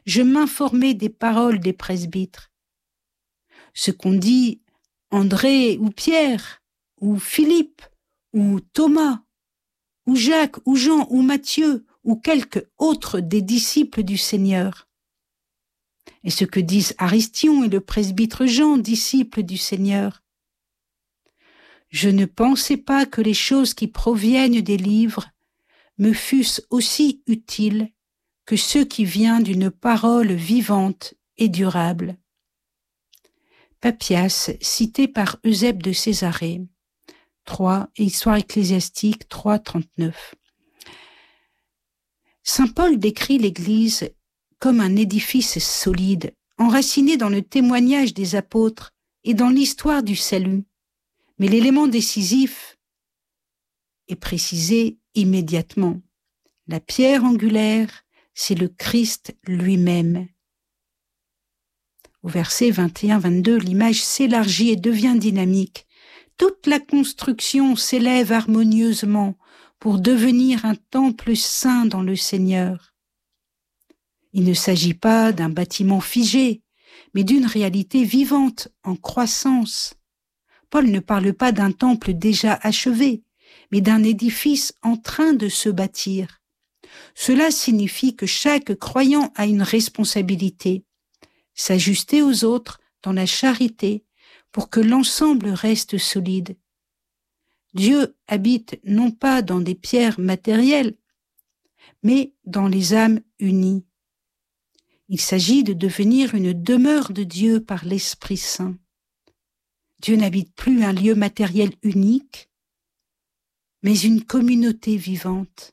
je m'informai des paroles des presbytres. Ce qu'ont dit André ou Pierre, ou Philippe, ou Thomas, ou Jacques, ou Jean, ou Matthieu, ou quelque autre des disciples du Seigneur. Et ce que disent Aristion et le presbytre Jean, disciples du Seigneur. Je ne pensais pas que les choses qui proviennent des livres me fussent aussi utiles que ceux qui viennent d'une parole vivante et durable. Papias, cité par Eusèbe de Césarée, 3, Histoire ecclésiastique 3.39. Saint Paul décrit l'Église comme un édifice solide, enraciné dans le témoignage des apôtres et dans l'histoire du salut. Mais l'élément décisif est précisé immédiatement. La pierre angulaire, c'est le Christ lui-même. Au verset 21-22, l'image s'élargit et devient dynamique. Toute la construction s'élève harmonieusement pour devenir un temple saint dans le Seigneur. Il ne s'agit pas d'un bâtiment figé, mais d'une réalité vivante, en croissance. Paul ne parle pas d'un temple déjà achevé, mais d'un édifice en train de se bâtir. Cela signifie que chaque croyant a une responsabilité, s'ajuster aux autres dans la charité pour que l'ensemble reste solide. Dieu habite non pas dans des pierres matérielles, mais dans les âmes unies. Il s'agit de devenir une demeure de Dieu par l'Esprit Saint. Dieu n'habite plus un lieu matériel unique, mais une communauté vivante.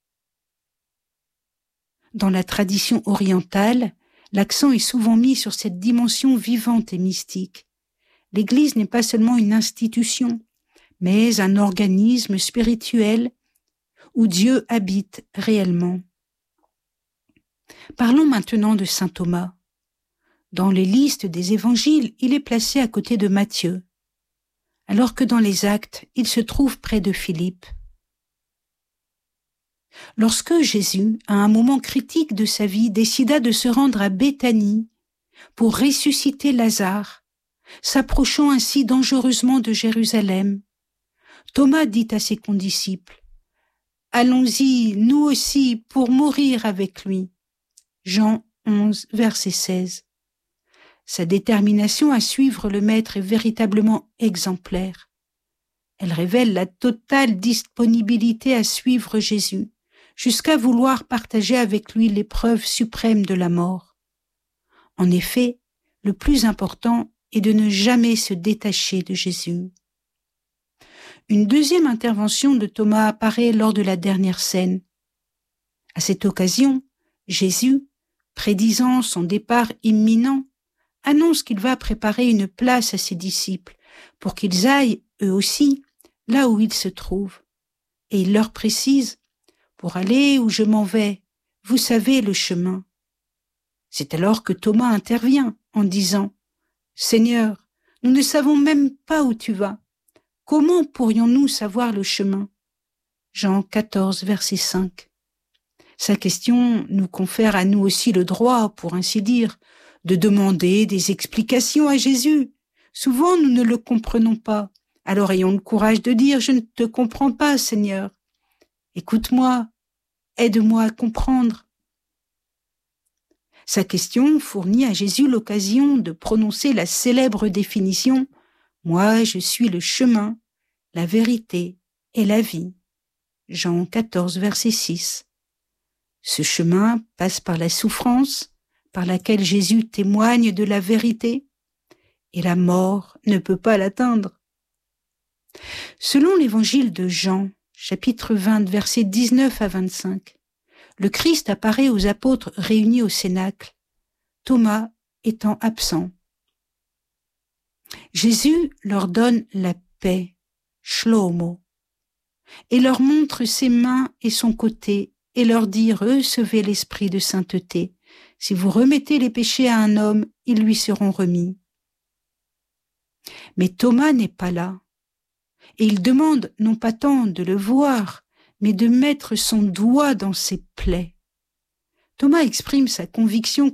Dans la tradition orientale, l'accent est souvent mis sur cette dimension vivante et mystique. L'Église n'est pas seulement une institution, mais un organisme spirituel où Dieu habite réellement. Parlons maintenant de saint Thomas. Dans les listes des évangiles, il est placé à côté de Matthieu, alors que dans les actes, il se trouve près de Philippe. Lorsque Jésus, à un moment critique de sa vie, décida de se rendre à Béthanie pour ressusciter Lazare, s'approchant ainsi dangereusement de Jérusalem, Thomas dit à ses condisciples « Allons-y, nous aussi, pour mourir avec lui ». Jean 11, verset 16. Sa détermination à suivre le Maître est véritablement exemplaire. Elle révèle la totale disponibilité à suivre Jésus, jusqu'à vouloir partager avec lui l'épreuve suprême de la mort. En effet, le plus important est de ne jamais se détacher de Jésus. Une deuxième intervention de Thomas apparaît lors de la dernière scène. À cette occasion, Jésus, prédisant son départ imminent, annonce qu'il va préparer une place à ses disciples pour qu'ils aillent, eux aussi, là où ils se trouvent. Et il leur précise « Pour aller où je m'en vais, vous savez le chemin. » C'est alors que Thomas intervient en disant « Seigneur, nous ne savons même pas où tu vas. Comment pourrions-nous savoir le chemin ?» Jean 14, verset 5. Sa question nous confère à nous aussi le droit, pour ainsi dire, de demander des explications à Jésus. Souvent, nous ne le comprenons pas. Alors ayons le courage de dire « Je ne te comprends pas, Seigneur. Écoute-moi, aide-moi à comprendre. » Sa question fournit à Jésus l'occasion de prononcer la célèbre définition « Moi, je suis le chemin, la vérité et la vie. » Jean 14, verset 6. Ce chemin passe par la souffrance, par laquelle Jésus témoigne de la vérité, et la mort ne peut pas l'atteindre. Selon l'évangile de Jean, chapitre 20, versets 19 à 25, le Christ apparaît aux apôtres réunis au cénacle, Thomas étant absent. Jésus leur donne la paix, shlomo, et leur montre ses mains et son côté, et leur dit « Recevez l'esprit de sainteté. Si vous remettez les péchés à un homme, ils lui seront remis. » Mais Thomas n'est pas là, et il demande non pas tant de le voir, mais de mettre son doigt dans ses plaies. Thomas exprime sa conviction